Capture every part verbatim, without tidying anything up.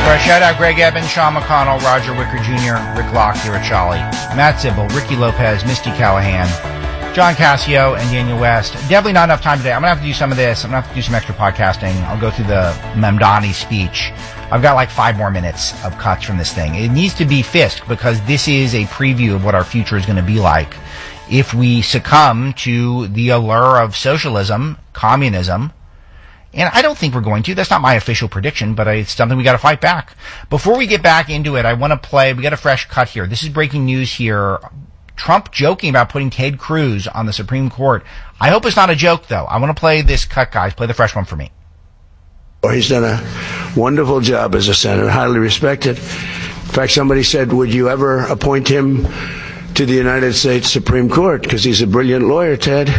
our shout-out Greg Evans, Sean McConnell, Roger Wicker Junior, Rick Lockyer at Charlie, Matt Zibel, Ricky Lopez, Misty Callahan, John Cassio, and Daniel West. Definitely not enough time today. I'm going to have to do some of this. I'm going to have to do some extra podcasting. I'll go through the Mamdani speech. I've got like five more minutes of cuts from this thing. It needs to be Fisk because this is a preview of what our future is going to be like if we succumb to the allure of socialism, communism. And I don't think we're going to. That's not my official prediction, but it's something we got to fight back. Before we get back into it, I want to play, we got a fresh cut here. This is breaking news here. Trump joking about putting Ted Cruz on the Supreme Court. I hope it's not a joke, though. I want to play this cut, guys. Play the fresh one for me. He's done a wonderful job as a senator, highly respected. In fact, somebody said, would you ever appoint him to the United States Supreme Court? Because he's a brilliant lawyer, Ted.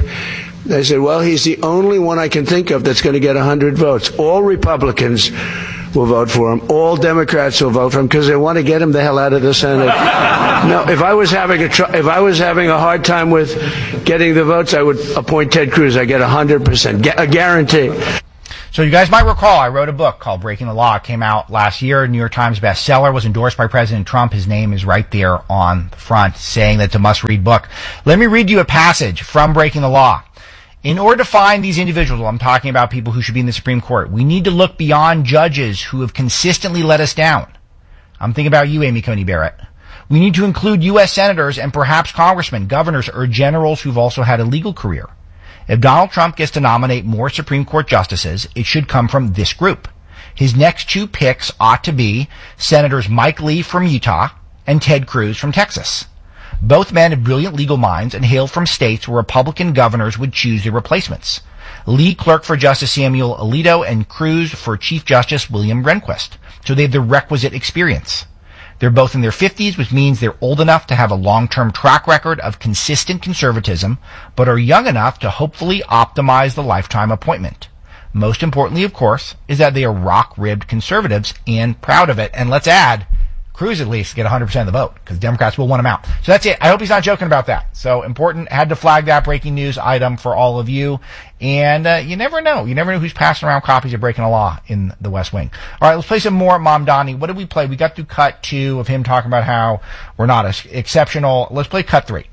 I said, well, he's the only one I can think of that's going to get one hundred votes. All Republicans will vote for him. All Democrats will vote for him because they want to get him the hell out of the Senate. No, if I was having a tr- if I was having a hard time with getting the votes, I would appoint Ted Cruz. I get one hundred percent, a guarantee. So you guys might recall I wrote a book called Breaking the Law. It came out last year, New York Times bestseller, was endorsed by President Trump. His name is right there on the front saying that it's a must-read book. Let me read you a passage from Breaking the Law. In order to find these individuals, I'm talking about people who should be in the Supreme Court, we need to look beyond judges who have consistently let us down. I'm thinking about you, Amy Coney Barrett. We need to include U S senators and perhaps congressmen, governors, or generals who've also had a legal career. If Donald Trump gets to nominate more Supreme Court justices, it should come from this group. His next two picks ought to be Senators Mike Lee from Utah and Ted Cruz from Texas. Both men have brilliant legal minds and hail from states where Republican governors would choose their replacements. Lee clerked for Justice Samuel Alito and Cruz for Chief Justice William Rehnquist. So they have the requisite experience. They're both in their fifties, which means they're old enough to have a long-term track record of consistent conservatism, but are young enough to hopefully optimize the lifetime appointment. Most importantly, of course, is that they are rock-ribbed conservatives and proud of it. And let's add, Cruz at least get one hundred percent of the vote because Democrats will want him out. So that's it. I hope he's not joking about that. So important. Had to flag that breaking news item for all of you. And uh, you never know. You never know who's passing around copies of Breaking the Law in the West Wing. All right, let's play some more Mamdani. What did we play? We got through cut two of him talking about how we're not as exceptional. Let's play cut three.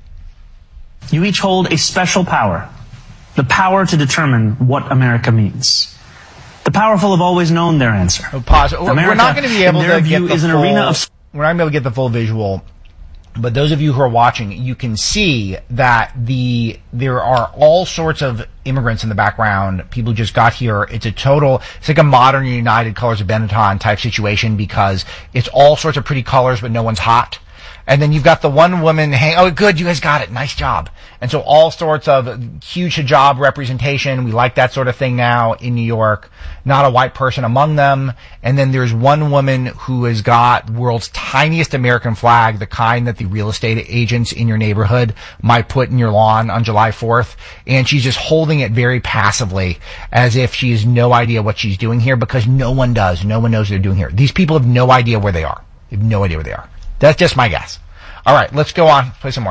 You each hold a special power, the power to determine what America means. The powerful have always known their answer. Oh, pause. America, we're not going to be able to get the is an full, arena of we're not going to be able to get the full visual, but those of you who are watching, you can see that the there are all sorts of immigrants in the background, people who just got here. It's a total, it's like a modern United Colors of Benetton type situation because it's all sorts of pretty colors, but no one's hot. And then you've got the one woman hang, oh, good, you guys got it. Nice job. And so all sorts of huge hijab representation. We like that sort of thing now in New York. Not a white person among them. And then there's one woman who has got world's tiniest American flag, the kind that the real estate agents in your neighborhood might put in your lawn on July fourth. And she's just holding it very passively as if she has no idea what she's doing here because no one does. No one knows what they're doing here. These people have no idea where they are. They have no idea where they are. That's just my guess. All right, let's go on. Play some more.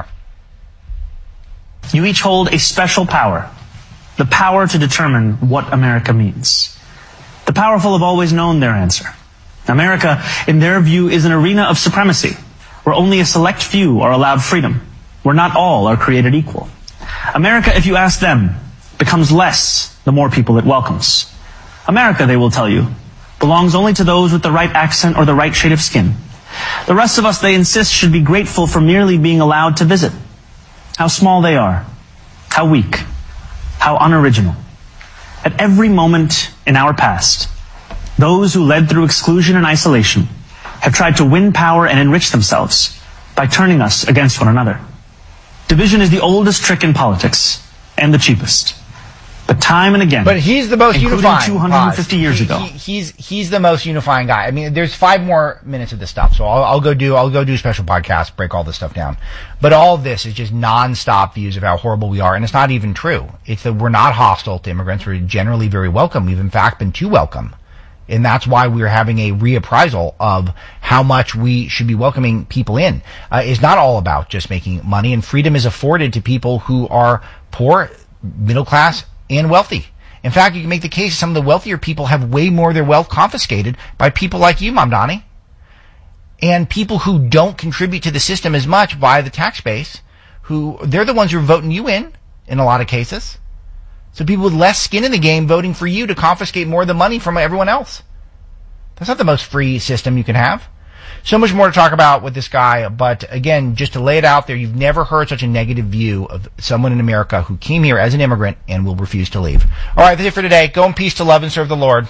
You each hold a special power, the power to determine what America means. The powerful have always known their answer. America, in their view, is an arena of supremacy, where only a select few are allowed freedom, where not all are created equal. America, if you ask them, becomes less the more people it welcomes. America, they will tell you, belongs only to those with the right accent or the right shade of skin. The rest of us, they insist, should be grateful for merely being allowed to visit. How small they are. How weak. How unoriginal. At every moment in our past, those who led through exclusion and isolation have tried to win power and enrich themselves by turning us against one another. Division is the oldest trick in politics and the cheapest. But time and again, but he's the most unifying. two hundred fifty years he, ago, he, he's he's the most unifying guy. I mean, there's five more minutes of this stuff, so I'll, I'll go do I'll go do a special podcast, break all this stuff down. But all of this is just nonstop views of how horrible we are, and it's not even true. It's that we're not hostile to immigrants. We're generally very welcome. We've in fact been too welcome, and that's why we're having a reappraisal of how much we should be welcoming people in. Uh, it's not all about just making money, and freedom is afforded to people who are poor, middle class, and wealthy. In fact, you can make the case that some of the wealthier people have way more of their wealth confiscated by people like you, Mamdani, and people who don't contribute to the system as much via the tax base, who they're the ones who are voting you in, in a lot of cases. So people with less skin in the game voting for you to confiscate more of the money from everyone else. That's not the most free system you can have. So much more to talk about with this guy, but again, just to lay it out there, you've never heard such a negative view of someone in America who came here as an immigrant and will refuse to leave. All right, that's it for today. Go in peace to love and serve the Lord.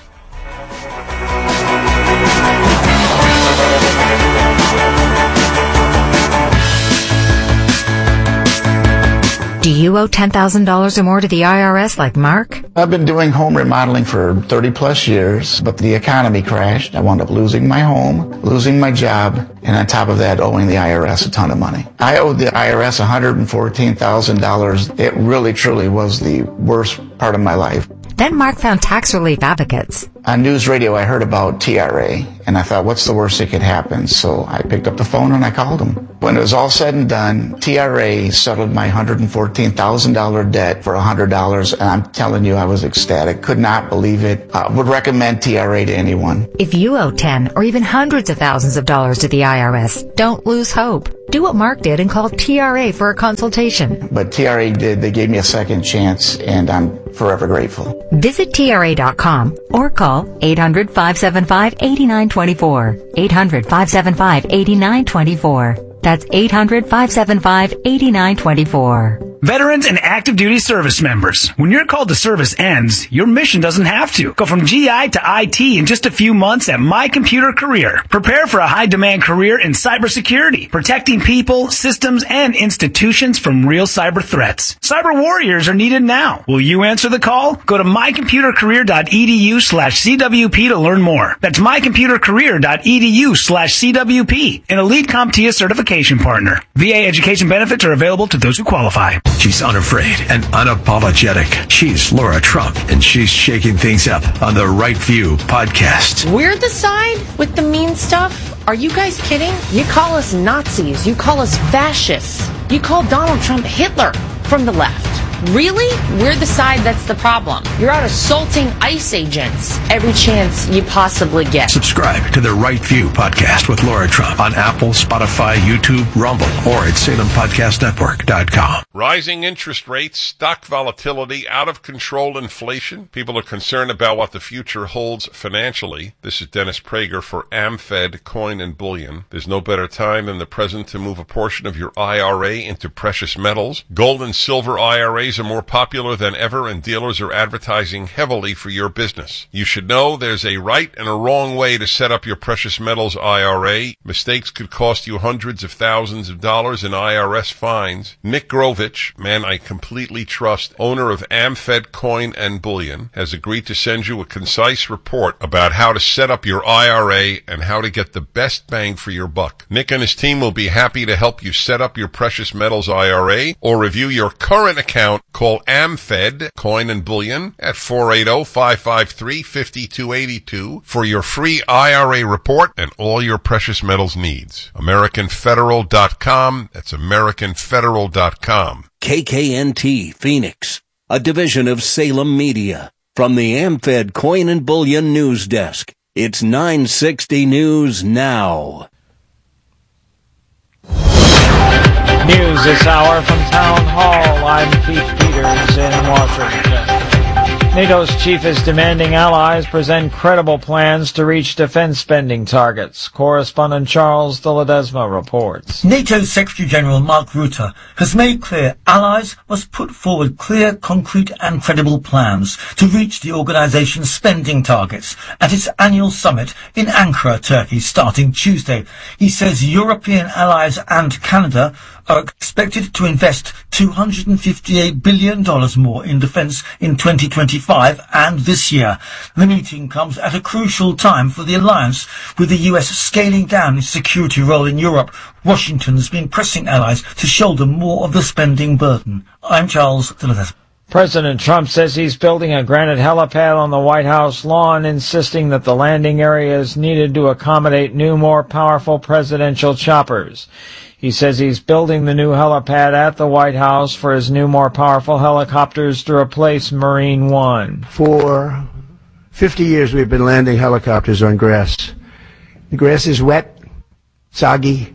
Do you owe ten thousand dollars or more to the I R S like Mark? I've been doing home remodeling for thirty plus years, but the economy crashed. I wound up losing my home, losing my job, and on top of that, owing the I R S a ton of money. I owed the I R S one hundred fourteen thousand dollars. It really, truly was the worst part of my life. Then Mark found tax relief advocates. On news radio, I heard about T R A, and I thought, what's the worst that could happen? So I picked up the phone and I called them. When it was all said and done, T R A settled my one hundred fourteen thousand dollars debt for one hundred dollars, and I'm telling you, I was ecstatic. Could not believe it. I would recommend T R A to anyone. If you owe ten or even hundreds of thousands of dollars to the I R S, don't lose hope. Do what Mark did and call T R A for a consultation. But T R A did. They gave me a second chance, and I'm forever grateful. Visit T R A dot com or call eight hundred, five seven five, eight nine two four. eight hundred, five seven five, eight nine two four. That's eight hundred, five seven five, eight nine two four. Veterans and active duty service members, when your call to service ends, your mission doesn't have to. Go from G I to I T in just a few months at My Computer Career. Prepare for a high-demand career in cybersecurity, protecting people, systems, and institutions from real cyber threats. Cyber warriors are needed now. Will you answer the call? Go to my computer career dot e d u slash c w p to learn more. That's my computer career dot e d u slash c w p, an Elite CompTIA certification partner. V A education benefits are available to those who qualify. She's unafraid and unapologetic. She's Laura Trump, and she's shaking things up on the Right View podcast. We're the side with the mean stuff? Are you guys kidding? You call us Nazis. You call us fascists. You call Donald Trump Hitler from the left. Really? We're the side that's the problem. You're out assaulting ICE agents every chance you possibly get. Subscribe to the Right View podcast with Laura Trump on Apple, Spotify, YouTube, Rumble, or at salem podcast network dot com. Rising interest rates, stock volatility, out-of-control inflation. People are concerned about what the future holds financially. This is Dennis Prager for AmFed Coin and Bullion. There's no better time than the present to move a portion of your I R A into precious metals. Gold and silver I R As are more popular than ever, and dealers are advertising heavily for your business. You should know there's a right and a wrong way to set up your precious metals I R A. Mistakes could cost you hundreds of thousands of dollars in I R S fines. Nick Grovich, man I completely trust, owner of AmFed Coin and Bullion, has agreed to send you a concise report about how to set up your I R A and how to get the best bang for your buck. Nick and his team will be happy to help you set up your precious metals I R A or review your current account. Call AmFed Coin and Bullion at four eight zero, five five three, five two eight two for your free I R A report and all your precious metals needs. American Federal dot com. That's American Federal dot com. K K N T Phoenix, a division of Salem Media. From the AmFed Coin and Bullion News Desk, it's nine sixty News Now. News this hour from Town Hall. I'm Keith Peters in Washington. NATO's chief is demanding allies present credible plans to reach defense spending targets. Correspondent Charles de Ledesma reports. NATO Secretary-General Mark Rutte has made clear allies must put forward clear, concrete and credible plans to reach the organization's spending targets at its annual summit in Ankara, Turkey, starting Tuesday. He says European allies and Canada are expected to invest two hundred fifty-eight billion dollars more in defense in twenty twenty-five and this year. The meeting comes at a crucial time for the alliance, with the U S scaling down its security role in Europe. Washington has been pressing allies to shoulder more of the spending burden. I'm Charles de Ledesma. President Trump says he's building a granite helipad on the White House lawn, insisting that the landing area is needed to accommodate new, more powerful presidential choppers. He says he's building the new helipad at the White House for his new, more powerful helicopters to replace Marine One. For fifty years we've been landing helicopters on grass. The grass is wet, soggy,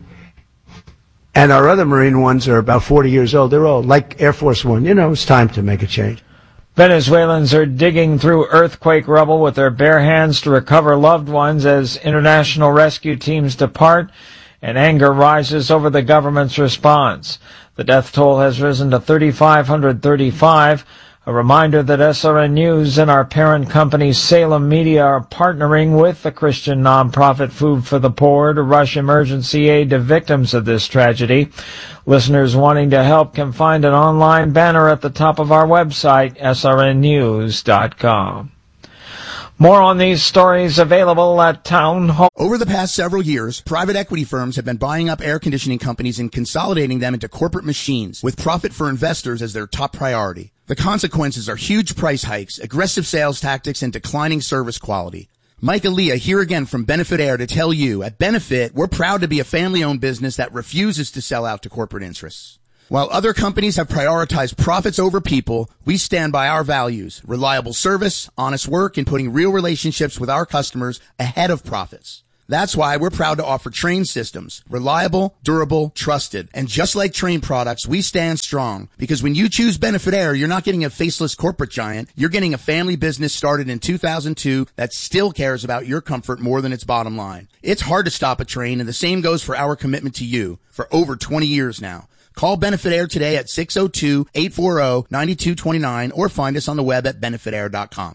and our other Marine Ones are about forty years old. They're old, like Air Force One. You know, it's time to make a change. Venezuelans are digging through earthquake rubble with their bare hands to recover loved ones as international rescue teams depart, and anger rises over the government's response. The death toll has risen to three thousand five hundred thirty-five. A reminder that S R N News and our parent company Salem Media are partnering with the Christian nonprofit Food for the Poor to rush emergency aid to victims of this tragedy. Listeners wanting to help can find an online banner at the top of our website, S R N news dot com. More on these stories available at Town Hall. Over the past several years, private equity firms have been buying up air conditioning companies and consolidating them into corporate machines, with profit for investors as their top priority. The consequences are huge price hikes, aggressive sales tactics, and declining service quality. Mike Aaliyah here again from Benefit Air to tell you, at Benefit, we're proud to be a family-owned business that refuses to sell out to corporate interests. While other companies have prioritized profits over people, we stand by our values: reliable service, honest work, and putting real relationships with our customers ahead of profits. That's why we're proud to offer Trane systems. Reliable, durable, trusted. And just like Trane products, we stand strong. Because when you choose Benefit Air, you're not getting a faceless corporate giant. You're getting a family business started in two thousand two that still cares about your comfort more than its bottom line. It's hard to stop a Trane, and the same goes for our commitment to you for over twenty years now. Call Benefit Air today at six oh two, eight four oh, nine two two nine or find us on the web at benefit air dot com.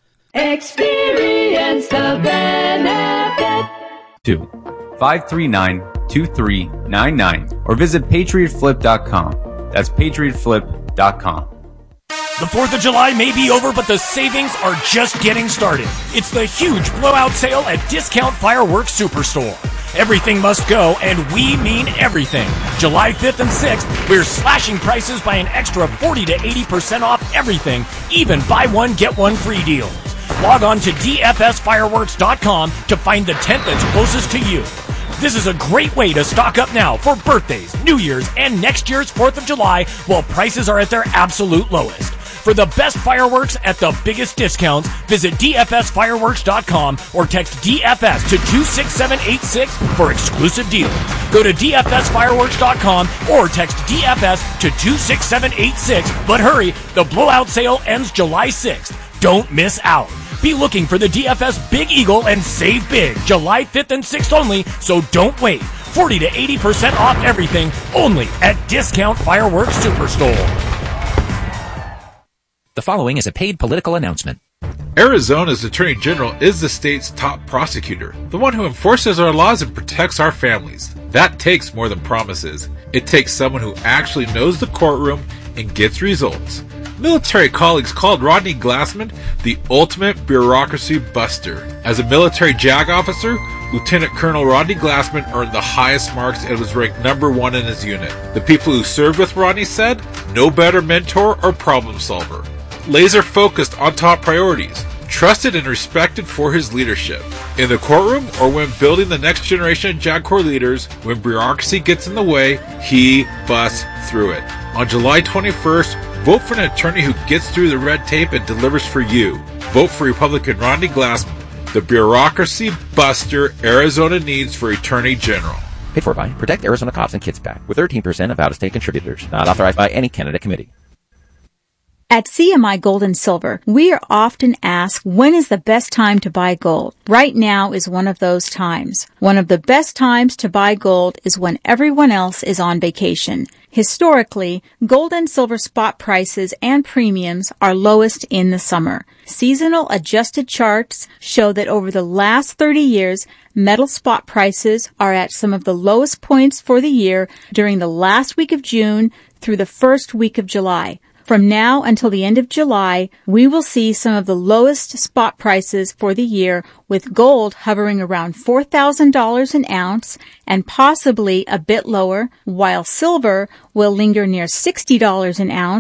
Experience the benefit. Two five three nine, two three nine nine or visit patriot flip dot com. That's patriot flip dot com. The fourth of July may be over, but the savings are just getting started. It's the huge blowout sale at Discount Fireworks Superstore. Everything must go, and we mean everything. July fifth and sixth, we're slashing prices by an extra forty to eighty percent off everything, even buy one, get one free deals. Log on to D F S fireworks dot com to find the tent that's closest to you. This is a great way to stock up now for birthdays, New Year's, and next year's fourth of July while prices are at their absolute lowest. For the best fireworks at the biggest discounts, visit D F S fireworks dot com or text D F S to two six seven eight six for exclusive deals. Go to D F S fireworks dot com or text D F S to two six seven eight six, but hurry, the blowout sale ends July sixth. Don't miss out. Be looking for the D F S Big Eagle and save big, July fifth and sixth only, so don't wait. forty to eighty percent off everything, only at Discount Fireworks Superstore. The following is a paid political announcement. Arizona's Attorney General is the state's top prosecutor, the one who enforces our laws and protects our families. That takes more than promises. It takes someone who actually knows the courtroom and gets results. Military colleagues called Rodney Glassman the ultimate bureaucracy buster. As a military JAG officer, Lieutenant Colonel Rodney Glassman earned the highest marks and was ranked number one in his unit. The people who served with Rodney said, no better mentor or problem solver. Laser focused on top priorities, trusted and respected for his leadership. In the courtroom or when building the next generation of JAG Corps leaders, when bureaucracy gets in the way, he busts through it. On July twenty-first, vote for an attorney who gets through the red tape and delivers for you. Vote for Republican Rodney Glassman, the bureaucracy buster Arizona needs for Attorney General. Paid for by Protect Arizona Cops and Kids PAC with thirteen percent of out-of-state contributors. Not authorized by any candidate committee. At C M I Gold and Silver, we are often asked, when is the best time to buy gold? Right now is one of those times. One of the best times to buy gold is when everyone else is on vacation. Historically, gold and silver spot prices and premiums are lowest in the summer. Seasonal adjusted charts show that over the last thirty years, metal spot prices are at some of the lowest points for the year during the last week of June through the first week of July. From now until the end of July, we will see some of the lowest spot prices for the year, with gold hovering around four thousand dollars an ounce and possibly a bit lower, while silver will linger near sixty dollars an ounce.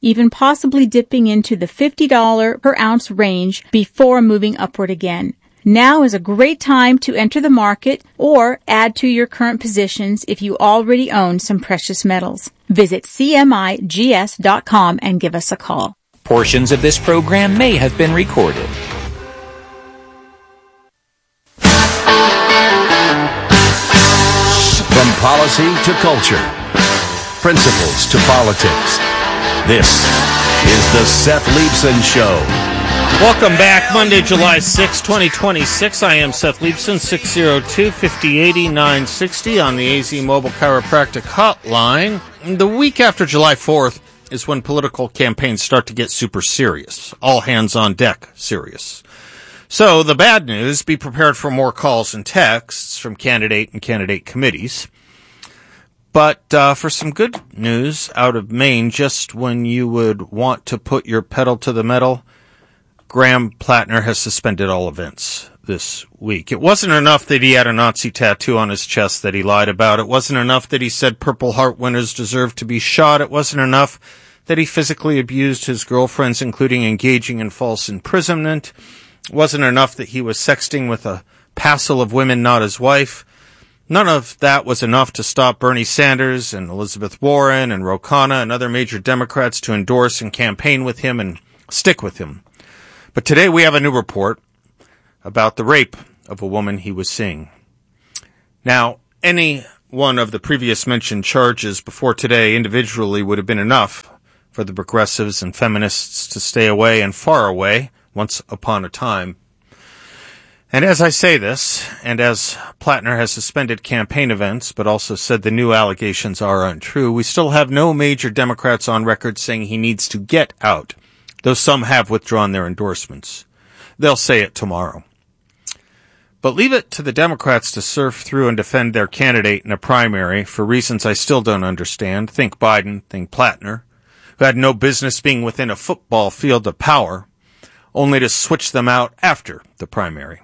even possibly dipping into the fifty dollars per ounce range before moving upward again. Now is a great time to enter the market or add to your current positions if you already own some precious metals. Visit C M I G S dot com and give us a call. Portions of this program may have been recorded. From policy to culture, principles to politics, this is the Seth Leibsohn Show. Welcome back. Monday, July sixth, twenty twenty-six. I am Seth Leibsohn, six oh two, five oh eight oh, nine sixty on the A Z Mobile Chiropractic Hotline. The week after July fourth is when political campaigns start to get super serious. All hands on deck serious. So the bad news, be prepared for more calls and texts from candidate and candidate committees. But uh, for some good news out of Maine, just when you would want to put your pedal to the metal, Graham Plattner has suspended all events this week. It wasn't enough that he had a Nazi tattoo on his chest that he lied about. It wasn't enough that he said Purple Heart winners deserve to be shot. It wasn't enough that he physically abused his girlfriends, including engaging in false imprisonment. It wasn't enough that he was sexting with a passel of women not his wife. None of that was enough to stop Bernie Sanders and Elizabeth Warren and Ro Khanna and other major Democrats to endorse and campaign with him and stick with him. But today we have a new report about the rape of a woman he was seeing. Now, any one of the previous mentioned charges before today individually would have been enough for the progressives and feminists to stay away and far away once upon a time. And as I say this, and as Plattner has suspended campaign events, but also said the new allegations are untrue, we still have no major Democrats on record saying he needs to get out, though some have withdrawn their endorsements. They'll say it tomorrow. But leave it to the Democrats to surf through and defend their candidate in a primary for reasons I still don't understand. Think Biden, think Plattner, who had no business being within a football field of power, only to switch them out after the primary.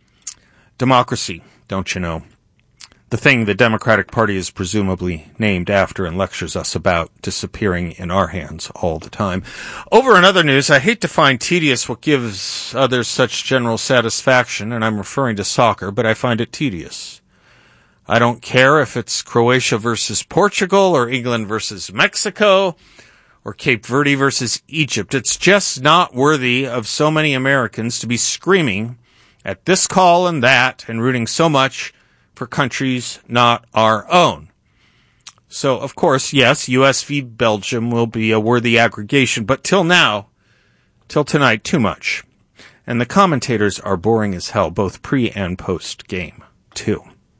Democracy, don't you know? The thing the Democratic Party is presumably named after and lectures us about disappearing in our hands all the time. Over in other news, I hate to find tedious what gives others such general satisfaction, and I'm referring to soccer, but I find it tedious. I don't care if it's Croatia versus Portugal or England versus Mexico or Cape Verde versus Egypt. It's just not worthy of so many Americans to be screaming at this call and that and rooting so much for countries not our own. So, of course, yes, U S v Belgium will be a worthy aggregation, but till now, till tonight, too much. And the commentators are boring as hell, both pre and post game, too.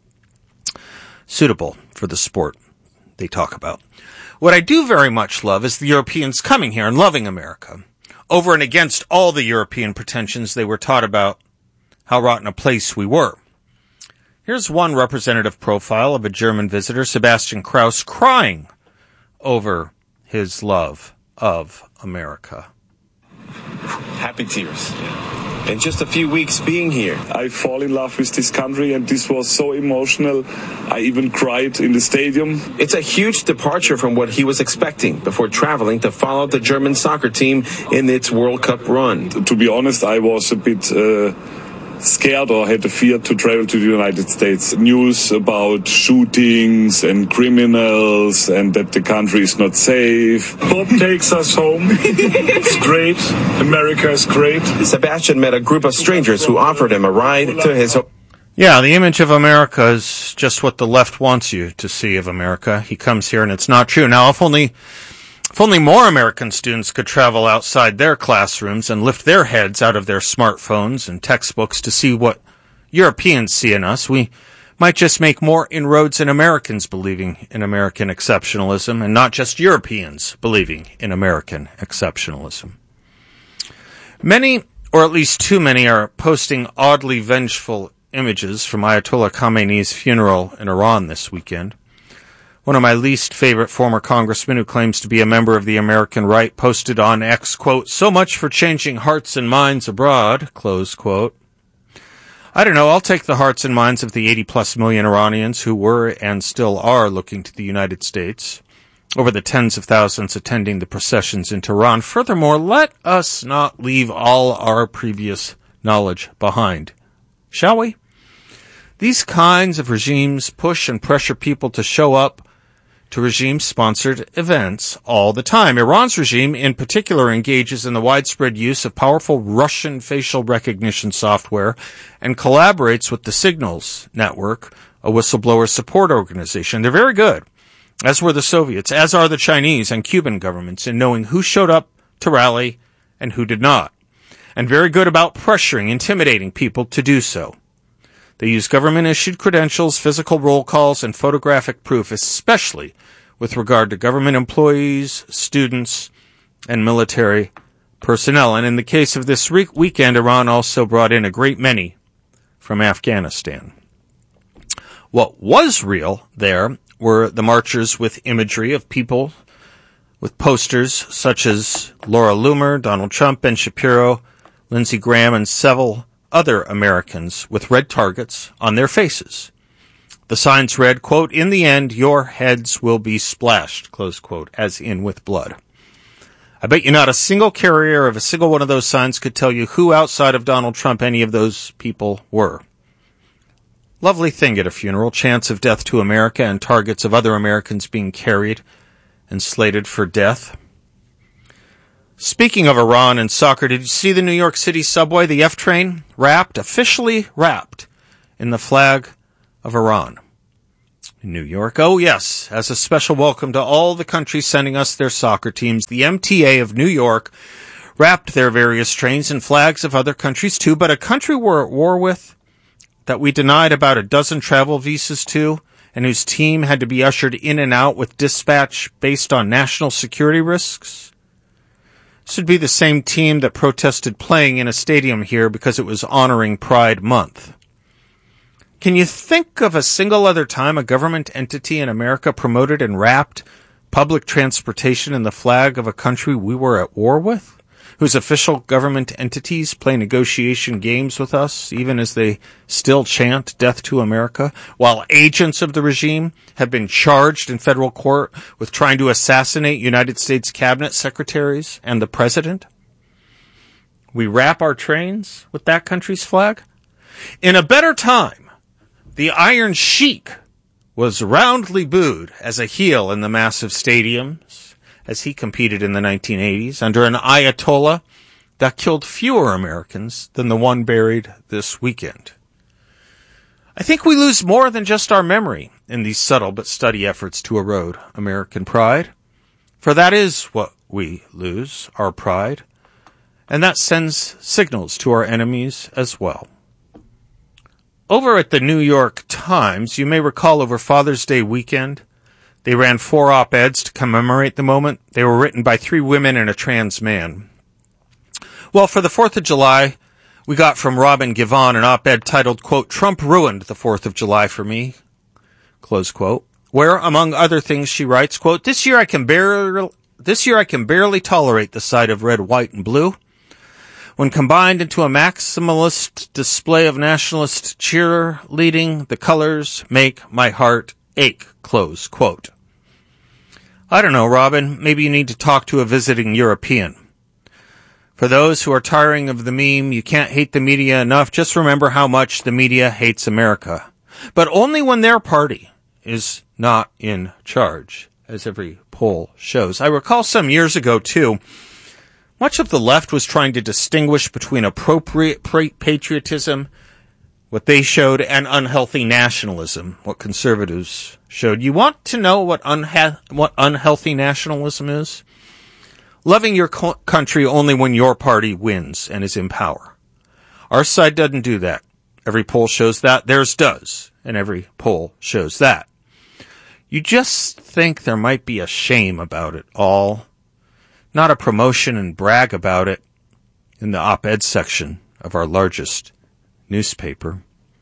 Suitable for the sport they talk about. What I do very much love is the Europeans coming here and loving America, over and against all the European pretensions they were taught about how rotten a place we were. Here's one representative profile of a German visitor, Sebastian Krauss, crying over his love of America. Happy tears. In just a few weeks being here, I fall in love with this country, and this was so emotional. I even cried in the stadium. It's a huge departure from what he was expecting before traveling to follow the German soccer team in its World Cup run. To be honest, I was a bit uh, scared or had the fear to travel to the United States. News about shootings and criminals and that the country is not safe. Bob takes us home. It's great. America is great. Sebastian met a group of strangers who offered him a ride to his home. Yeah, the image of America is just what the left wants you to see of America. He comes here and it's not true. Now, if only... If only more American students could travel outside their classrooms and lift their heads out of their smartphones and textbooks to see what Europeans see in us, we might just make more inroads in Americans believing in American exceptionalism and not just Europeans believing in American exceptionalism. Many, or at least too many, are posting oddly vengeful images from Ayatollah Khamenei's funeral in Iran this weekend. One of my least favorite former congressmen who claims to be a member of the American right posted on X, quote, "So much for changing hearts and minds abroad," close quote. I don't know, I'll take the hearts and minds of the eighty plus million Iranians who were and still are looking to the United States over the tens of thousands attending the processions in Tehran. Furthermore, let us not leave all our previous knowledge behind, shall we? These kinds of regimes push and pressure people to show up to regime-sponsored events all the time. Iran's regime, in particular, engages in the widespread use of powerful Russian facial recognition software and collaborates with the Signals Network, a whistleblower support organization. They're very good, as were the Soviets, as are the Chinese and Cuban governments, in knowing who showed up to rally and who did not, and very good about pressuring, intimidating people to do so. They use government-issued credentials, physical roll calls, and photographic proof, especially with regard to government employees, students, and military personnel. And in the case of this re- weekend, Iran also brought in a great many from Afghanistan. What was real there were the marchers with imagery of people with posters such as Laura Loomer, Donald Trump, Ben Shapiro, Lindsey Graham, and several other Americans with red targets on their faces. The signs read, quote, "In the end, your heads will be splashed," close quote, as in with blood. I bet you not a single carrier of a single one of those signs could tell you who outside of Donald Trump any of those people were. Lovely thing at a funeral, chants of death to America and targets of other Americans being carried and slated for death. Speaking of Iran and soccer, did you see the New York City subway, the F train, wrapped, officially wrapped, in the flag of Iran? In New York, oh yes, as a special welcome to all the countries sending us their soccer teams, the M T A of New York wrapped their various trains in flags of other countries too, but a country we're at war with, that we denied about a dozen travel visas to, and whose team had to be ushered in and out with dispatch based on national security risks? This would be the same team that protested playing in a stadium here because it was honoring Pride Month. Can you think of a single other time a government entity in America promoted and wrapped public transportation in the flag of a country we were at war with, whose official government entities play negotiation games with us, even as they still chant death to America, while agents of the regime have been charged in federal court with trying to assassinate United States cabinet secretaries and the president? We wrap our trains with that country's flag? In a better time, the Iron Sheik was roundly booed as a heel in the massive stadiums as he competed in the nineteen eighties under an Ayatollah that killed fewer Americans than the one buried this weekend. I think we lose more than just our memory in these subtle but steady efforts to erode American pride, for that is what we lose, our pride, and that sends signals to our enemies as well. Over at the New York Times, you may recall over Father's Day weekend, they ran four op-eds to commemorate the moment. They were written by three women and a trans man. Well, for the fourth of July, we got from Robin Givhan an op-ed titled, quote, "Trump ruined the fourth of July for me," close quote, where, among other things, she writes, quote, "This year I can barely, this year I can barely tolerate the sight of red, white, and blue. When combined into a maximalist display of nationalist cheerleading, the colors make my heart ache," close quote. I don't know, Robin, maybe you need to talk to a visiting European. For those who are tiring of the meme, you can't hate the media enough, just remember how much the media hates America. But only when their party is not in charge, as every poll shows. I recall some years ago, too, much of the left was trying to distinguish between appropriate patriotism, what they showed, and unhealthy nationalism, what conservatives showed. You want to know what, unha- what unhealthy nationalism is? Loving your co- country only when your party wins and is in power. Our side doesn't do that. Every poll shows that. Theirs does. And every poll shows that. You just think there might be a shame about it all, not a promotion and brag about it in the op-ed section of our largest newspaper.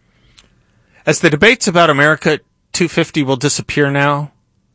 As the debates about America two fifty will disappear now,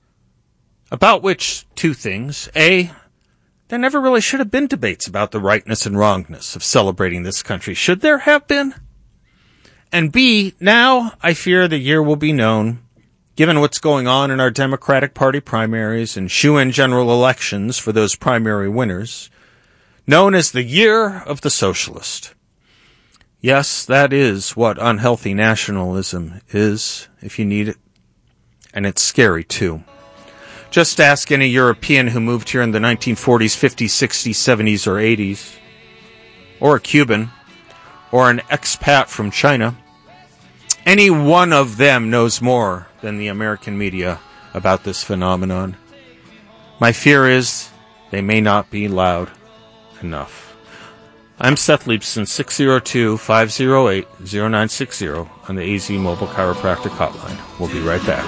about which two things. A, there never really should have been debates about the rightness and wrongness of celebrating this country. Should there have been? And B, now I fear the year will be known Given what's going on in our Democratic Party primaries and shoo-in general elections for those primary winners, known as the Year of the Socialist. Yes, that is what unhealthy nationalism is, if you need it. And it's scary, too. Just ask any European who moved here in the nineteen forties, fifties, sixties, seventies, or eighties, or a Cuban, or an expat from China. Any one of them knows more than the American media about this phenomenon. My fear is they may not be loud enough. I'm Seth Leibson, six oh two, five oh eight, oh nine six oh on the A Z Mobile Chiropractic Hotline. We'll be right back.